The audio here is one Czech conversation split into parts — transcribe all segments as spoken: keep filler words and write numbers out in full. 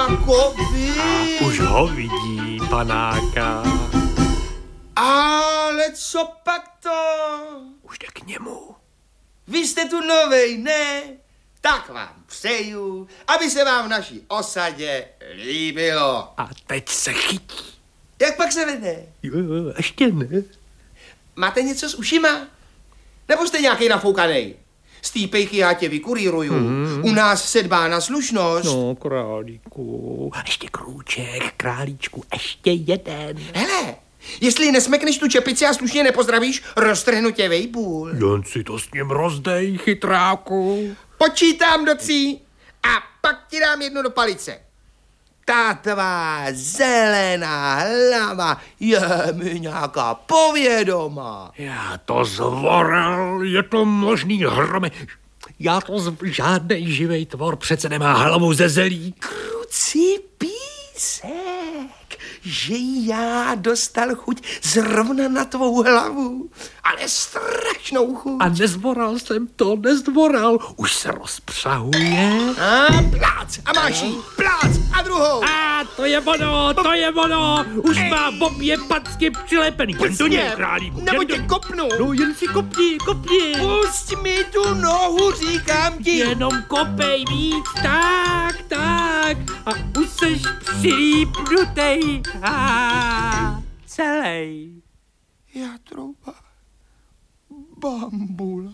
jako vy. A už ho vidí, panáka. Ale co pak to? Už jde k němu. Vy jste tu novej, ne? Tak vám přeju, aby se vám v naší osadě líbilo. A teď se chytí. Jak pak se vede? Jo, ještě ne. Máte něco s ušima? Nebo jste nějaký nafoukanej? Z té pejchy já tě vykurýruju. Mm. U nás se dbá na slušnost. No, králíku. Ještě krůček, králíčku, ještě jeden. Hele, jestli nesmekneš tu čepici a slušně nepozdravíš, roztrhnu tě vejpůl. Jen si to s ním rozdej, chytráku. Počítám do tří a pak ti dám jednu do palice. Ta tvá zelená hlava je mi nějaká povědomá. Já to zvoral, je to možný hromy. Já to z... žádnej živej tvor přece nemá hlavu ze zelí. Krucí písek, že já dostal chuť zrovna na tvou hlavu, ale strašnou chuť. A nezvoral jsem to, nezvoral. Už se rozpřahuje. A plác, a máš jí, plác a druhou. A to je ono, to je ono. Už Ej. má obě packy přilepený. Jen do něj, králíku. Nebo tě do... kopnu. No jen si kopni, kopni. Pust mi tu nohu, říkám ti. Jenom kopej víc, tak, tak. A už seš přilípnutej. A celej. Já trouba. Bambula.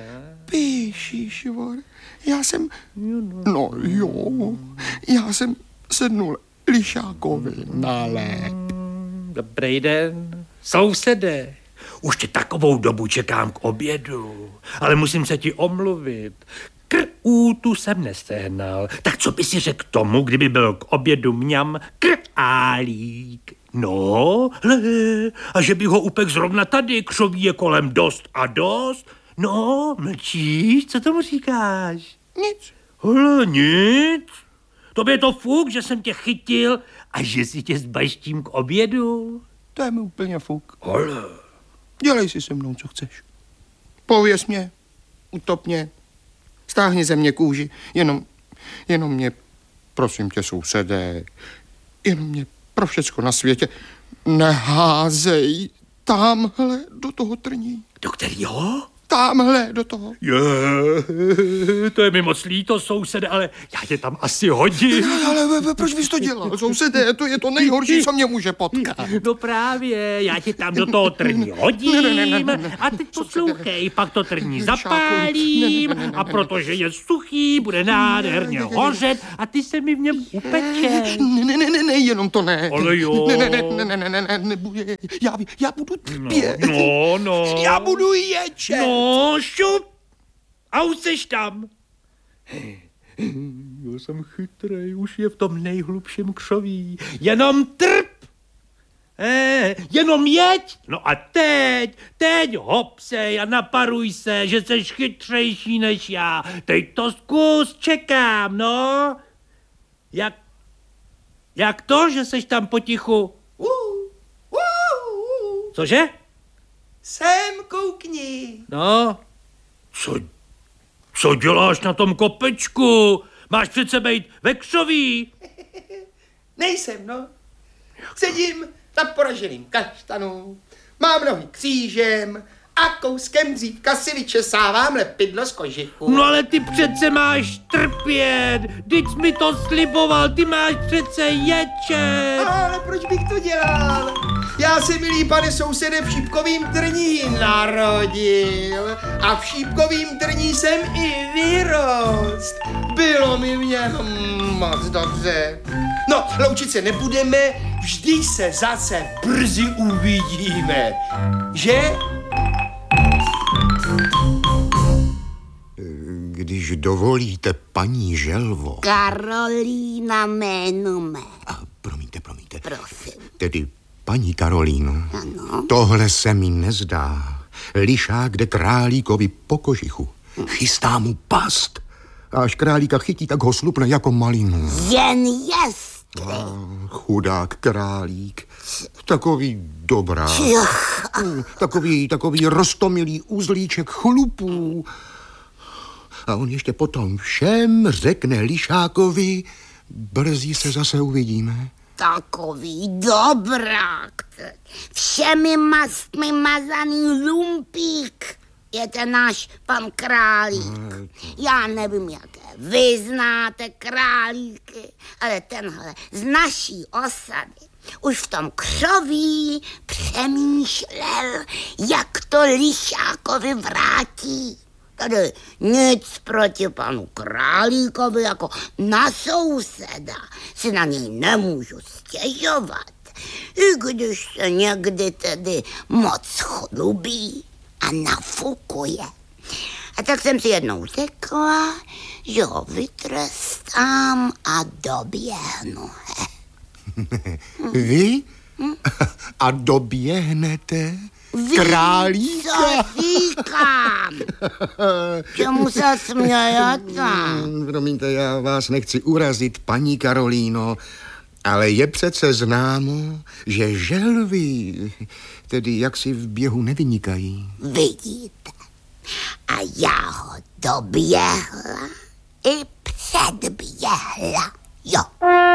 Píšišvor. Já jsem... No jo. Já jsem sednul Lišákovi na lep. Dobrý den, sousede. Už tě takovou dobu čekám k obědu, ale musím se ti omluvit. Krůtu jsem nesehnal. Tak co by si řekl tomu, kdyby byl k obědu mňam králík? No, hle, a že bych ho upek zrovna tady, křoví je kolem dost a dost. No, mlčíš, co tomu říkáš? Nic. Hle, nic. Tobě je to fuk, že jsem tě chytil a že si tě zbaštím k obědu? To je mi úplně fuk. Hle. Dělej si se mnou, co chceš. Pověz mě, utop mě, stáhni ze mě kůži, jenom, jenom mě, prosím tě, sousedé, jenom mě pro všecko na světě neházej tamhle do toho trní. Do kterýho? Tamhle do toho. Je, to je mi moc líto, sousede, ale já tě tam asi hodím. Ale proč bys to dělal, sousede? To je to nejhorší, co mě může potkat. No právě, já tě tam do toho trní hodím. Ne, ne, ne, ne, ne. A teď poslouchej, pak to trní zapálím ne, ne, ne, ne, ne, a protože je suchý, bude nádherně hořet a ty se mi v něm upečeš. Ne, ne, ne, ne, ne, jenom to ne. Ale jo. Ne, ne, ne, ne, ne, ne, ne, ne, nebude. Já, já budu trpět. No, no. Já budu ječet. No. No, šup! A už seš tam. Já jsem chytrej, už je v tom nejhlubším křoví. Jenom trp! Eh, jenom jeď! No a teď, teď hopsej a naparuj se, že seš chytřejší než já. Teď to zkus, čekám, no. Jak, jak to, že seš tam potichu? Uh, uh, uh. Cože? Sem koukni. No, co, co děláš na tom kopečku? Máš přece bejt ve křoví. Nejsem, no. Sedím na poraženým kaštanu, mám nohy křížem a kouskem dřívka si vyčesávám lepidlo z kožichu. No ale ty přece máš trpět, vždyť jsi mi to sliboval, ty máš přece ječet. Ale proč bych to dělal? Já se, milý pane sousede, v šípkovým trní narodil a v šípkovým trní jsem i vyrost. Bylo mi v něm moc dobře. No, loučit se nebudeme, vždy se zase brzy uvidíme, že? Když dovolíte, paní Želvo. Karolína jméno mé. A promiňte, promiňte. Prosím. Tedy, paní Karolíno, ano? Tohle se mi nezdá. Lišák jde králíkovi po kožichu. Chystá mu past. A až králíka chytí, tak ho slupne jako malinu. Jen jestli. Ah, chudák králík. Takový dobrák. Takový, takový roztomilý uzlíček chlupů. A on ještě potom všem řekne Lišákovi, Brzy se zase uvidíme. Takový dobrák. Všemi mastmi mazaný lumpík je ten náš pan Králík. Já nevím, jaké vy znáte králíky, ale tenhle z naší osady už v tom křoví přemýšlel, jak to Lišákovi vrátí. Tady nic proti panu Králíkovi, jako na souseda si na něj nemůžu stěžovat, i když se někdy tedy moc chlubí a nafukuje. A tak jsem si jednou řekla, že ho vytrestám a doběhnu. Vy? A doběhnete Králíka? Co říkám? Čemu se smějete? Promiňte, já vás nechci urazit, paní Karolíno, ale je přece známo, že želvy, tedy jaksi v běhu nevynikají. Vidíte? A já ho doběhla i předběhla. Jo.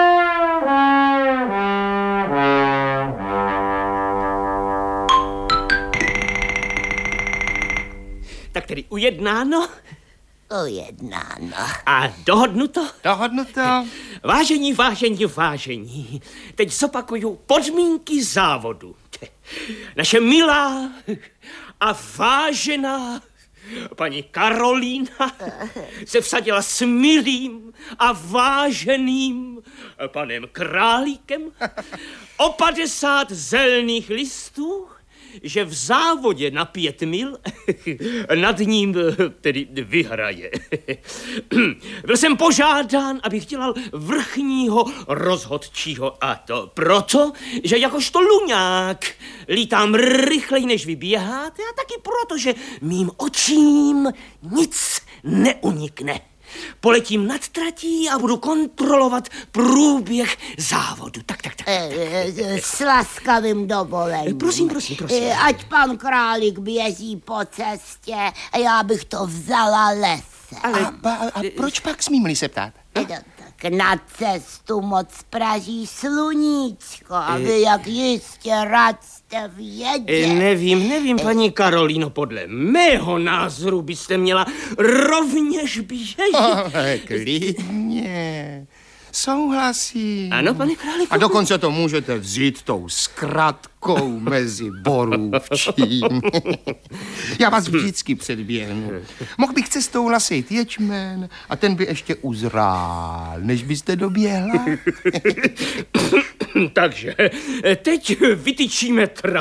Tak tedy ujednáno Ujednáno. a dohodnuto. Dohodnuto. Vážení, vážení, vážení. Teď zopakuju podmínky závodu. Naše milá a vážená paní Karolína se vsadila s milým a váženým panem Králíkem o padesát zelných listů, že v závodě na pět mil nad ním tedy vyhraje. Byl jsem požádán, abych dělal vrchního rozhodčího, a to proto, že jakožto luňák lítám rychleji, než vy běháte, a taky proto, že mým očím nic neunikne. Poletím nad tratí a budu kontrolovat průběh závodu. Tak, tak, tak. E, e, s laskavým dovolením. Prosím, prosím, prosím. E, ať pan Králík běží po cestě a já bych to vzala lesem. Ale a, a proč pak smím-li se ptát? No, tak na cestu moc praží sluníčko a vy, jak jistě rád jste vědět. Nevím, nevím, paní Karolíno, podle mého názoru byste měla rovněž běžet. Ale klidně. Souhlasím. Ano, pane Králíku? A dokonce to můžete vzít tou zkratkou mezi borůvčím. Já vás vždycky předběhnu. Mohl bych cestou nasejt ječmen a ten by ještě uzrál, než byste doběhla. Takže teď vytyčíme tra